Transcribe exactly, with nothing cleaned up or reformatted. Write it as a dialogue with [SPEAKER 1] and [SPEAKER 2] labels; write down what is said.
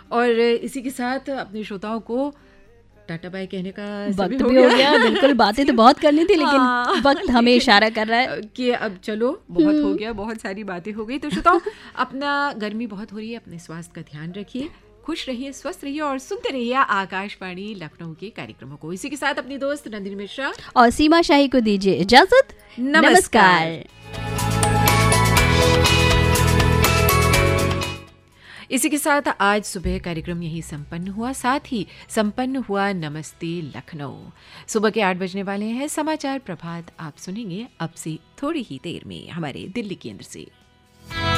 [SPEAKER 1] और इसी के साथ अपने श्रोताओं को टाटा बाय कहने का
[SPEAKER 2] वक्त भी हो गया। बिल्कुल, बातें तो बहुत करनी थी, लेकिन हाँ, वक्त हमें इशारा कर रहा है
[SPEAKER 1] कि अब चलो, बहुत हो गया, बहुत सारी बातें हो गई। तो श्रोताओ, अपना गर्मी बहुत हो रही है, अपने स्वास्थ्य का ध्यान रखिए, खुश रहिए, स्वस्थ रहिए और सुनते रहिए आकाशवाणी लखनऊ के कार्यक्रमों को। इसी के साथ अपनी दोस्त नंदिनी मिश्रा
[SPEAKER 2] और सीमा शाही को दीजिए इजाजत। नमस्कार।
[SPEAKER 1] इसी के साथ आज सुबह कार्यक्रम यही संपन्न हुआ, साथ ही संपन्न हुआ नमस्ते लखनऊ। सुबह के आठ बजने वाले हैं, समाचार प्रभात आप सुनेंगे अब से थोड़ी ही देर में हमारे दिल्ली केंद्र से।